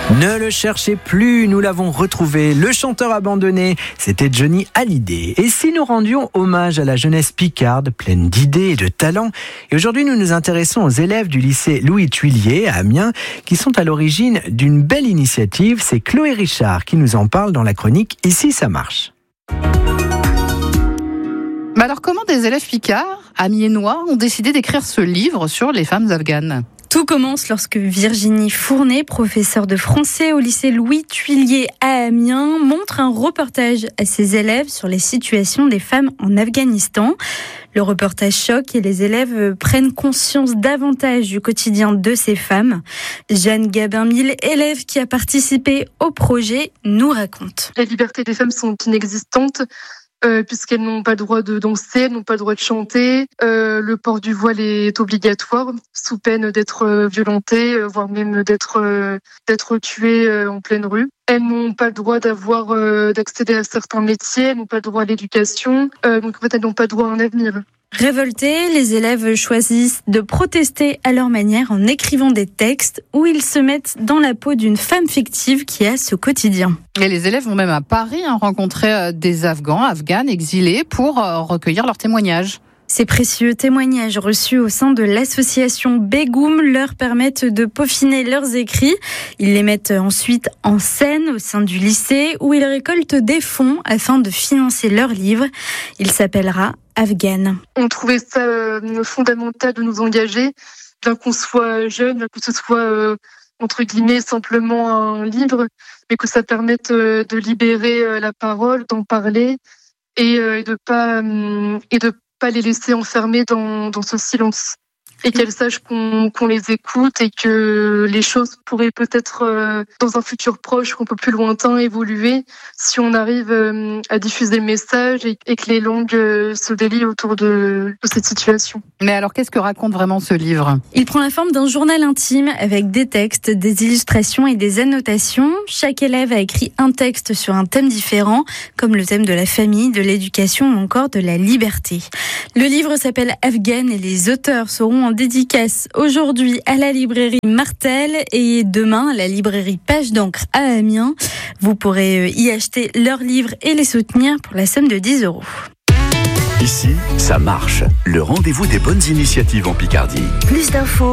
Ne le cherchez plus, nous l'avons retrouvé, le chanteur abandonné, c'était Johnny Hallyday. Et si nous rendions hommage à la jeunesse picarde, pleine d'idées et de talents, et aujourd'hui nous nous intéressons aux élèves du lycée Louis Thuillier à Amiens, qui sont à l'origine d'une belle initiative, c'est Chloé Richard qui nous en parle dans la chronique « Ici ça marche ». Alors comment des élèves picards, amiénois, ont décidé d'écrire ce livre sur les femmes afghanes ? Tout commence lorsque Virginie Fournet, professeure de français au lycée Louis Thuillier à Amiens, montre un reportage à ses élèves sur les situations des femmes en Afghanistan. Le reportage choque et les élèves prennent conscience davantage du quotidien de ces femmes. Jeanne Gabin-Mille, élève qui a participé au projet, nous raconte. Les libertés des femmes sont inexistantes. Puisqu'elles n'ont pas le droit de danser, elles n'ont pas le droit de chanter. Le port du voile est obligatoire, sous peine d'être violentées, voire même d'être tuées en pleine rue. Elles n'ont pas le droit d'accéder à certains métiers, elles n'ont pas le droit à l'éducation, donc en fait elles n'ont pas le droit à un avenir. Révoltés, les élèves choisissent de protester à leur manière en écrivant des textes où ils se mettent dans la peau d'une femme fictive qui a ce quotidien. Et les élèves vont même à Paris rencontrer des Afghanes exilés pour recueillir leurs témoignages. Ces précieux témoignages reçus au sein de l'association Begoum leur permettent de peaufiner leurs écrits. Ils les mettent ensuite en scène au sein du lycée où ils récoltent des fonds afin de financer leur livre. Il s'appellera Afghane. On trouvait ça fondamental de nous engager, bien qu'on soit jeune, bien que ce soit entre guillemets simplement un livre, mais que ça permette de libérer la parole, d'en parler et de pas les laisser enfermer dans ce silence. Et qu'elles sachent qu'on les écoute et que les choses pourraient peut-être, dans un futur proche, un peu plus lointain, évoluer si on arrive à diffuser le message et que les langues se délient autour de cette situation. Mais alors, qu'est-ce que raconte vraiment ce livre ? Il prend la forme d'un journal intime avec des textes, des illustrations et des annotations. Chaque élève a écrit un texte sur un thème différent, comme le thème de la famille, de l'éducation ou encore de la liberté. Le livre s'appelle Afghane et les auteurs seront en dédicace aujourd'hui à la librairie Martel et demain à la librairie Page d'encre à Amiens. Vous pourrez y acheter leurs livres et les soutenir pour la somme de 10 €. Ici, ça marche. Le rendez-vous des bonnes initiatives en Picardie. Plus d'infos